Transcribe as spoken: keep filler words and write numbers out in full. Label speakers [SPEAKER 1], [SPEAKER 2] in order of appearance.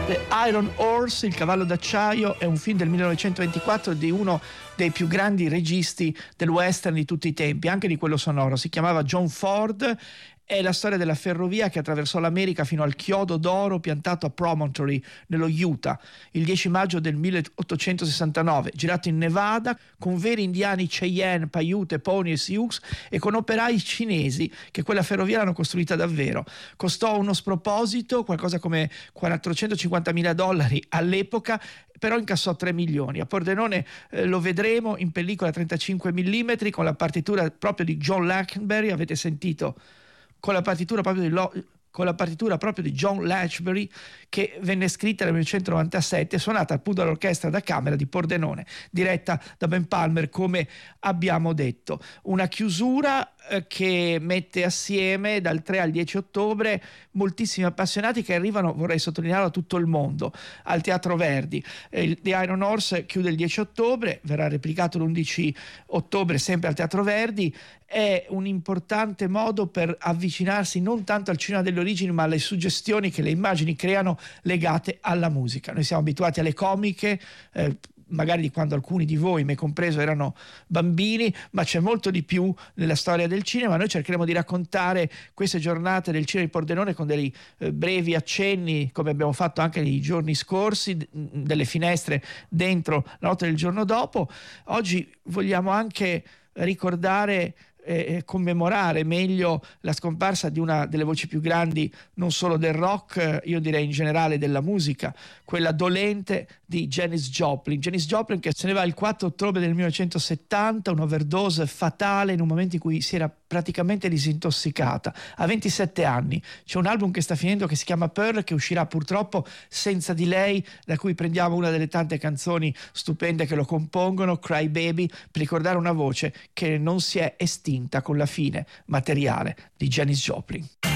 [SPEAKER 1] The Iron Horse, Il cavallo d'acciaio, è un film del millenovecentoventiquattro di uno dei più grandi registi del western di tutti i tempi, anche di quello sonoro. Si chiamava John Ford. È la storia della ferrovia che attraversò l'America fino al chiodo d'oro piantato a Promontory, nello Utah, il dieci maggio del milleottocentosessantanove, girato in Nevada con veri indiani Cheyenne, Paiute, Pony e Sioux e con operai cinesi che quella ferrovia l'hanno costruita davvero. Costò uno sproposito, qualcosa come quattrocentocinquantamila dollari all'epoca, però incassò tre milioni. A Pordenone eh, lo vedremo in pellicola trentacinque millimetri con la partitura proprio di John Lackenberry, avete sentito? Con la partitura proprio di Lo- con la partitura proprio di John Lachbury, che venne scritta nel millenovecentonovantasette e suonata appunto all'orchestra da camera di Pordenone, diretta da Ben Palmer, come abbiamo detto. Una chiusura eh, che mette assieme dal tre al dieci ottobre moltissimi appassionati che arrivano, vorrei sottolinearlo, a tutto il mondo, al Teatro Verdi. Eh, The Iron Horse chiude il dieci ottobre, verrà replicato l'undici ottobre sempre al Teatro Verdi. È un importante modo per avvicinarsi non tanto al cinema delle origini, ma alle suggestioni che le immagini creano legate alla musica. Noi siamo abituati alle comiche, eh, magari di quando alcuni di voi, me compreso, erano bambini, ma c'è molto di più nella storia del cinema. Noi cercheremo di raccontare queste giornate del cinema di Pordenone con dei eh, brevi accenni, come abbiamo fatto anche nei giorni scorsi, d- delle finestre dentro la notte del giorno dopo. Oggi vogliamo anche ricordare e commemorare meglio la scomparsa di una delle voci più grandi non solo del rock, io direi in generale della musica, quella dolente di Janis Joplin. Janis Joplin che se ne va il quattro ottobre del millenovecentosettanta, un'overdose fatale in un momento in cui si era praticamente disintossicata, a ventisette anni. C'è un album che sta finendo che si chiama Pearl, che uscirà purtroppo senza di lei, da cui prendiamo una delle tante canzoni stupende che lo compongono, Cry Baby, per ricordare una voce che non si è estinta con la fine materiale di Janis Joplin.